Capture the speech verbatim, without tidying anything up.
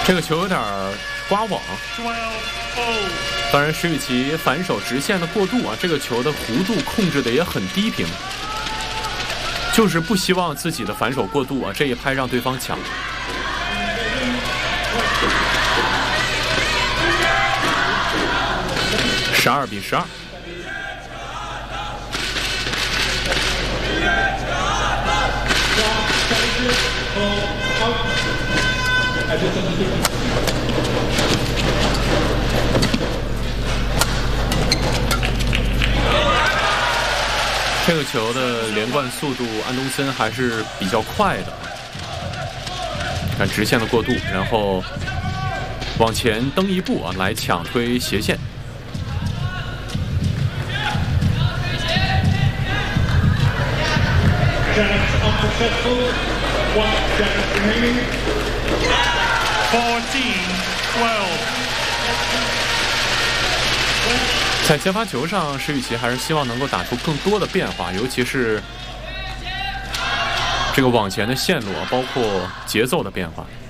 这个球有点刮网。当然，石宇奇反手直线的过渡啊，这个球的弧度控制的也很低平，就是不希望自己的反手过渡啊，这一拍让对方抢。十二比十二。这个球的连贯速度，安东森还是比较快的。看直线的过渡，然后往前蹬一步啊，来抢推斜线。在接发球上，石宇奇还是希望能够打出更多的变化，尤其是这个往前的线路，包括节奏的变化。